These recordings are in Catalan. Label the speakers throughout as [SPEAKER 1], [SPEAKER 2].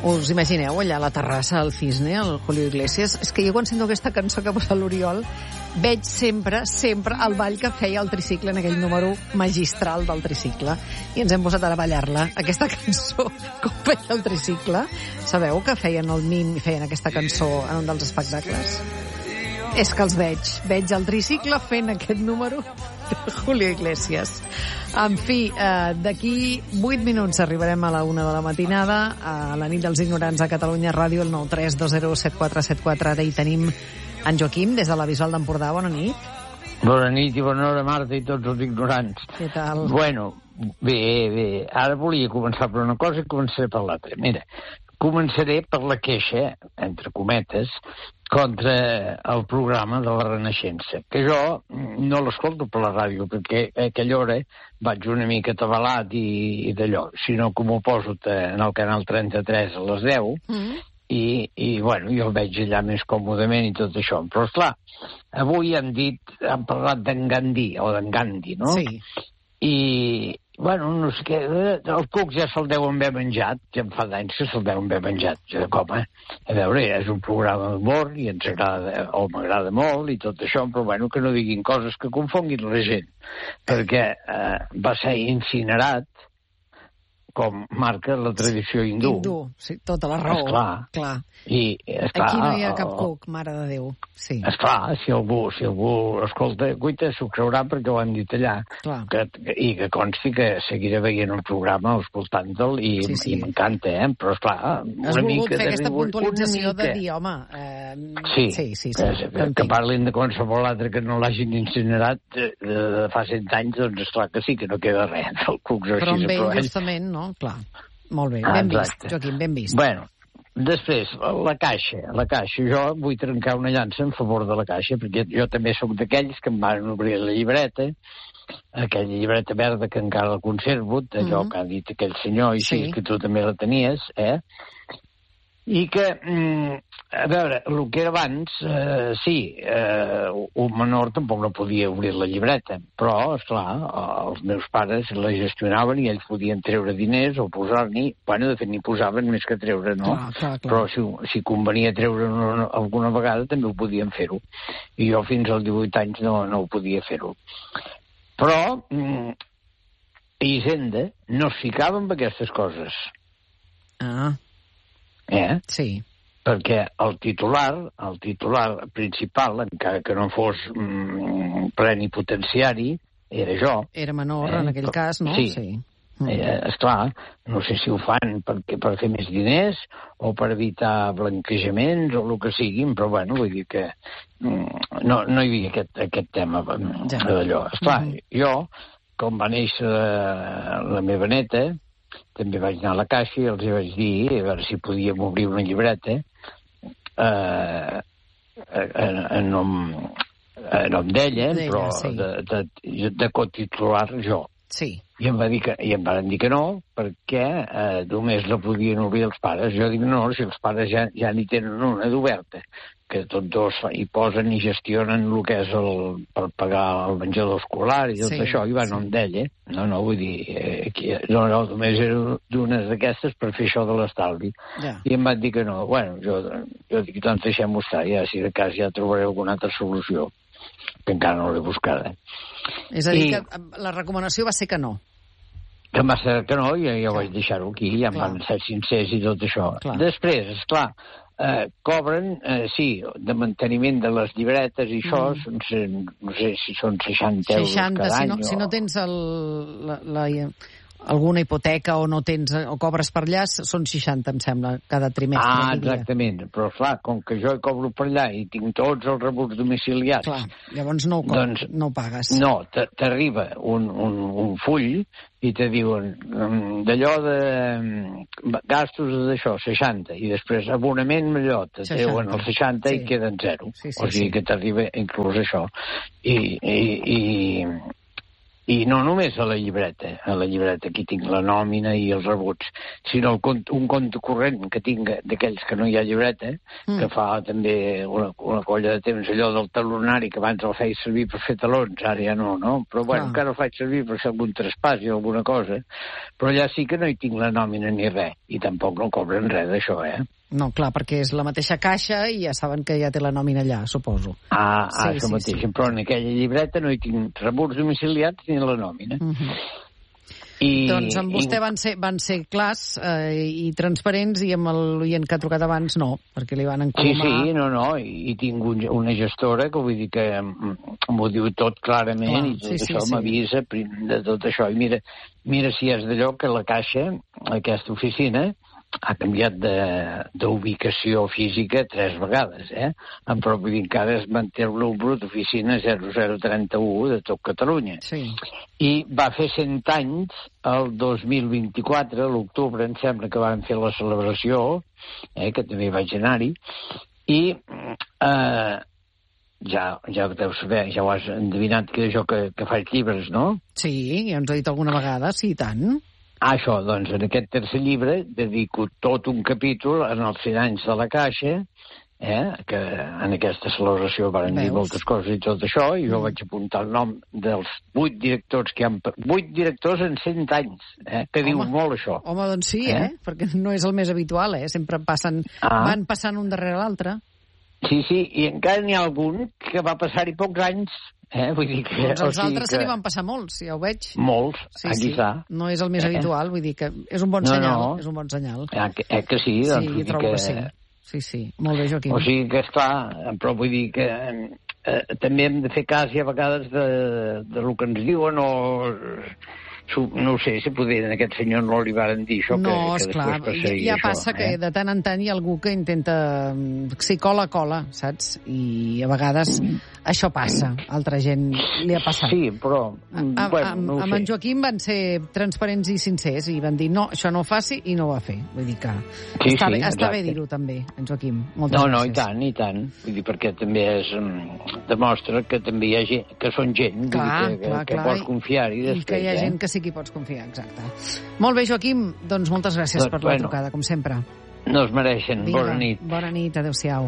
[SPEAKER 1] Us imagineu allà a la terrassa del Cisne, al Julio Iglesias? És que jo quan sento aquesta cançó que posa l'Oriol veig sempre el ball que feia el tricicle en aquell número magistral del tricicle. I ens hem posat ara a ballar-la, aquesta cançó, com feia el tricicle. Sabeu que feien el mim i feien aquesta cançó en un dels espectacles? És que els veig el tricicle fent aquest número de Julio Iglesias. En fi, d'aquí 8 minuts arribarem a la 1 de la matinada, a la nit dels ignorants a Catalunya Ràdio, el 932017474. Ara hi tenim en Joaquim, des de la Bisbal d'Empordà. Bona nit.
[SPEAKER 2] Bona nit i bona hora, Marta, i tots els ignorants.
[SPEAKER 1] Què tal?
[SPEAKER 2] Bueno, bé. Ara volia començar per una cosa i començaré per l'altra. Mira, començaré per la queixa, entre cometes, contra el programa de la Renaixença, que jo no l'escolto per la ràdio, perquè a aquella hora vaig una mica atabalat i d'allò, sinó que m'ho poso en el canal 33 a les 10, i bueno, jo el veig allà més còmodament i tot això. Però, esclar, avui han parlat d'en Gandhi, no?
[SPEAKER 1] Sí.
[SPEAKER 2] I, bueno, no sé què, el cuc ja se'l deuen haver menjat, ja em fa d'anys que se'l deuen haver menjat, com, A veure, és un programa d'humor i ens agrada, o m'agrada molt i tot això, però bueno, que no diguin coses que confonguin la gent, perquè va ser incinerat, com marca la tradició hindú.
[SPEAKER 1] Sí, tota la raó.
[SPEAKER 2] Esclar. I, esclar,
[SPEAKER 1] aquí no hi ha cap cuc, mare de Déu. Sí.
[SPEAKER 2] Esclar, si algú escolta, guaita, s'ho creurà perquè ho han dit allà. I que consti que seguiré veient el programa, escoltant-te'l, i m'encanta, però esclar,
[SPEAKER 1] has volgut fer aquesta puntualització de dir, home...
[SPEAKER 2] Sí. Que parlin de qualsevol altre que no l'hagin incinerat de fa 100 anys, doncs esclar que sí, que no queda res del cuc.
[SPEAKER 1] Però amb ell, justament, no? Clar. Molt bé, ben vist, Joaquim, ben vist.
[SPEAKER 2] Bueno, després, la Caixa. Jo vull trencar una llança en favor de la Caixa, perquè jo també sóc d'aquells que em van obrir la llibreta, aquella llibreta verda que encara la conservo, allò que ha dit aquell senyor, i sí, que tu també la tenies, i que, a veure, el que era abans, un menor tampoc no podia obrir la llibreta, però, esclar, els meus pares la gestionaven i ells podien treure diners o posar-n'hi, bueno, de fet n'hi posaven més que treure, no?
[SPEAKER 1] Clar.
[SPEAKER 2] Però si convenia treure alguna vegada també ho podien fer-ho. I jo fins als 18 anys no ho podia fer-ho. Però Hisenda no es ficava amb aquestes coses.
[SPEAKER 1] Sí.
[SPEAKER 2] Perquè el titular principal, encara que no fos plenipotenciari, era jo.
[SPEAKER 1] Era menor en aquell cas, no?
[SPEAKER 2] Sí. Esclar, no sé si ho fan per fer més diners o per evitar blanquejaments o el que siguin, però bueno, vull dir que no hi havia aquest tema d'allò. Esclar, jo, com va néixer la meva neta, també vaig anar a la Caixa i els vaig dir a veure si podíem obrir una llibreta en nom d'ella, però de cotitular jo.
[SPEAKER 1] Sí.
[SPEAKER 2] I em van dir que no, perquè només la podien obrir els pares. Jo dic, no, si els pares ja n'hi tenen una d'oberta, que tots dos hi posen i gestionen el que és per pagar el menjador escolar i tot això, i va nom d'ella. No, vull dir, només era d'unes d'aquestes per fer això de l'estalvi. I em van dir que no. Bueno, jo dic, doncs deixem-ho estar, ja, si de cas ja trobaré alguna altra solució, que encara no l'he buscada.
[SPEAKER 1] És a dir, que la recomanació va ser que no.
[SPEAKER 2] Que va ser que no, i jo vaig deixar-ho aquí, ja em van ser sincers i tot això. Després, esclar, cobren, de manteniment de les llibretes i això, no sé si són 60 euros cada any.
[SPEAKER 1] Si no tens alguna hipoteca o no tens o cobres per allà, són 60, em sembla, cada trimestre.
[SPEAKER 2] Exactament, però clar, com que jo cobro per allà i tinc tots els rebuts domiciliats...
[SPEAKER 1] Clar, llavors no ho pagues.
[SPEAKER 2] No, t'arriba un full i te diuen d'allò de gastos d'això, 60, i després abonament allò, te treuen els 60 i queden 0. O sigui que t'arriba inclús això. I no només a la llibreta aquí tinc la nòmina i els rebuts, sinó un compte corrent que tinc d'aquells que no hi ha llibreta, que fa també una colla de temps allò del talonari, que abans el feia servir per fer talons, ara ja no? Però bueno, encara el faig servir per fer algun traspàs i alguna cosa, però allà sí que no hi tinc la nòmina ni res, i tampoc no cobren res d'això,
[SPEAKER 1] No, clar, perquè és la mateixa caixa i ja saben que ja té la nòmina allà, suposo.
[SPEAKER 2] Això mateix. Sí. Però en aquella llibreta no hi tinc rebuts domiciliats ni la nòmina.
[SPEAKER 1] Doncs amb vostè van ser clars i transparents, i amb l'oient que ha trucat abans no, perquè li van encolomar...
[SPEAKER 2] Sí, i tinc una gestora que vull dir que m'ho diu tot clarament, i tot això m'avisa de tot això. I mira si és d'allò que la caixa, aquesta oficina, ha canviat d'ubicació física 3 vegades, però vull dir que ara es manté el número d'oficina 0031 de tot Catalunya.
[SPEAKER 1] Sí.
[SPEAKER 2] I va fer 100 anys el 2024, a l'octubre, em sembla que van fer la celebració, que també vaig anar-hi, i ja ho deus saber, ja ho has endevinat, que és jo que faig llibres, no?
[SPEAKER 1] Sí, ja ens ho ha dit alguna vegada, sí, i tant.
[SPEAKER 2] Això, doncs, en aquest tercer llibre dedico tot un capítol en els 100 anys de la Caixa, que en aquesta celebració van dir moltes coses i tot això, i jo vaig apuntar el nom dels 8 directors que hi ha... 8 directors en 100 anys, que diu molt això.
[SPEAKER 1] Home, doncs sí, perquè no és el més habitual, sempre van passant un darrere l'altre.
[SPEAKER 2] Sí, i encara n'hi ha algun que va passar-hi pocs anys. Vull dir que,
[SPEAKER 1] doncs els altres se n'hi van passar molts, ja ho veig.
[SPEAKER 2] Molts, aquí està.
[SPEAKER 1] No és el més habitual, vull dir que és un bon senyal. És un bon senyal.
[SPEAKER 2] Que sí, doncs
[SPEAKER 1] vull dir que... Sí, molt bé, Joaquim.
[SPEAKER 2] O sigui que, esclar, però vull dir que també hem de fer cas i a vegades de lo que ens diuen o... No ho sé, si poder, aquest senyor no li varen dir això,
[SPEAKER 1] no,
[SPEAKER 2] que
[SPEAKER 1] esclar,
[SPEAKER 2] després passaria
[SPEAKER 1] ja passa que de tant en tant hi ha algú que intenta... Si cola, saps? I a vegades això passa. Altra gent li ha passat.
[SPEAKER 2] Sí, però...
[SPEAKER 1] no amb en Joaquim van ser transparents i sincers i van dir, no, això no ho faci, i no ho va fer. Vull dir que està bé dir-ho també, en Joaquim. Moltes gràcies.
[SPEAKER 2] I tant. Vull dir, perquè també demostra que també hi ha gent, que són gent, que pots confiar-hi després.
[SPEAKER 1] I que hi ha gent que sí que hi pots confiar, exacte. Molt bé, Joaquim, doncs moltes gràcies per la trucada, com sempre.
[SPEAKER 2] No es mereixen.
[SPEAKER 1] Vinga,
[SPEAKER 2] bona nit.
[SPEAKER 1] Bona nit, adéu-siau.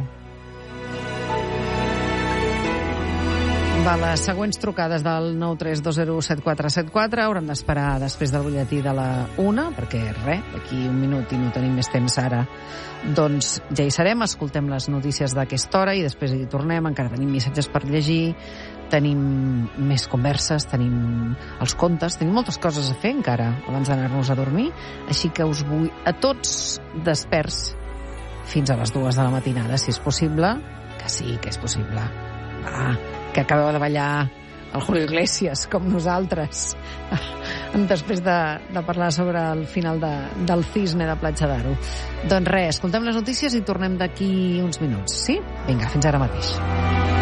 [SPEAKER 1] Va, les següents trucades del 932017474 hauran d'esperar després del butlletí de la 1, perquè d'aquí un minut i no tenim més temps ara, doncs ja hi serem, escoltem les notícies d'aquesta hora i després hi tornem, encara tenim missatges per llegir, tenim més converses, tenim els contes, tenim moltes coses a fer encara abans d'anar-nos a dormir, així que us vull a tots desperts fins a les 2 de la matinada, si és possible, que sí que és possible. Va, que acabeu de ballar el Julio Iglesias, com nosaltres, després de parlar sobre el final del Cisne de Platja d'Aro. Doncs res, escoltem les notícies i tornem d'aquí uns minuts, sí? Vinga, fins ara mateix.